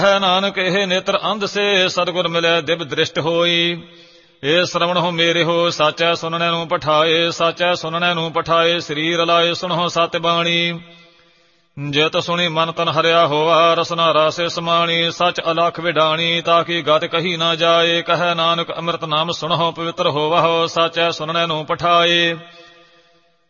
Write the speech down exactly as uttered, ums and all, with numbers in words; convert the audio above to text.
ਹੈ ਨਾਨਕ ਇਹ ਨੇਤਰ ਅੰਧ ਸੇ ਸਤਿਗੁਰ ਮਿਲੈ ਦਿਵ ਦ੍ਰਿਸ਼ਟ ਹੋਈ। ਇਹ ਸ਼ਰਵਣ ਹੋ ਮੇਰੇ ਹੋ ਸਾਚੈ ਸੁਨਣੇ ਨੂੰ ਪਠਾਏ, ਸਾਚੈ ਸੁਨਣੇ ਨੂੰ ਪਠਾਏ ਸਰੀਰ ਲਾਏ ਸੁਣੋ ਸਤਿ ਬਾਣੀ। ਜਿਤ ਸੁਣੀ ਮਨ ਤਨ ਹਰਿਆ ਹੋਆ ਰਸਨਾ ਰਾਸੇ ਸਮਾਣੀ, ਸਚ ਅਲਖ ਵਿਡਾਣੀ ਤਾਕੀ ਗਤ ਕਹੀ ਨਾ ਜਾਏ। ਕਹੈ ਨਾਨਕ ਅੰਮ੍ਰਿਤ ਨਾਮ ਸੁਣੋ ਪਵਿੱਤਰ ਹੋਵਹੁ, ਸਾਚੈ ਸੁਨਣੇ ਨੂੰ ਪਠਾਏ।